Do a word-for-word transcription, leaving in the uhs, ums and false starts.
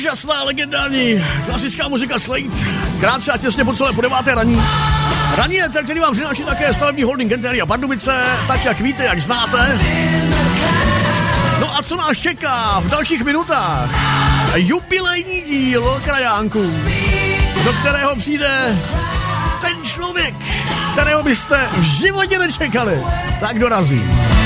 úžasná, legendární klasická muzika Slade. Krátce a těsně po celé po deváté raní. Raní je ten, který vám přináší také stavební holding Genteria Pardubice, tak jak víte, jak znáte. No a co nás čeká v dalších minutách? Jubilejní díl Krajánku, do kterého přijde ten člověk, kterého byste v životě nečekali. Tak dorazí.